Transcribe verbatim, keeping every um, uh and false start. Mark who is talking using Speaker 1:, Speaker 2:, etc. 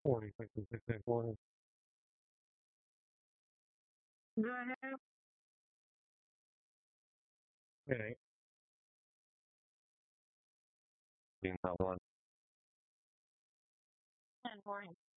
Speaker 1: forty, fifty, sixty, forty. Go ahead. Okay. Being that one. ten, forty.